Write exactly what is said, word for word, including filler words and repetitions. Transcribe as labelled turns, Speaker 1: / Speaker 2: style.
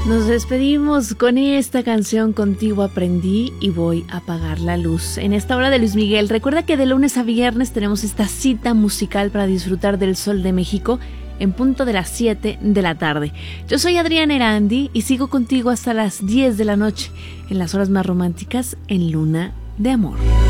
Speaker 1: Nos despedimos con esta canción. Contigo aprendí y voy a apagar la luz. En esta hora de Luis Miguel, recuerda que de lunes a viernes tenemos esta cita musical para disfrutar del sol de México en punto de las siete de la tarde. Yo soy Adriana Erandi y sigo contigo hasta las diez de la noche en las horas más románticas en Luna de Amor.